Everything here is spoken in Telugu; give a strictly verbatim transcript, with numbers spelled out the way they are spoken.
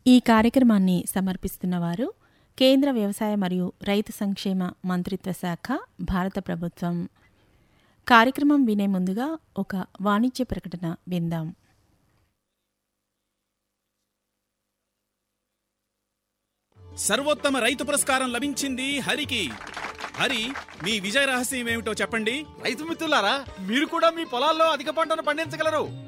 ఈ కార్యక్రమాన్ని సమర్పిస్తున్నవారు కేంద్ర వ్యవసాయ మరియు రైతు సంక్షేమ మంత్రిత్వ శాఖ, భారత ప్రభుత్వం. కార్యక్రమం వినే ముందుగా ఒక వాణిజ్య ప్రకటన విందాం. సర్వోత్తమ రైతు పురస్కారం లభించింది హరికి. హరి, మీ విజయ రహస్యం ఏమిటో చెప్పండి. రైతు మిత్రులారా, మీరు కూడా మీ పొలాల్లో అధిక పంటను పండించగలరు.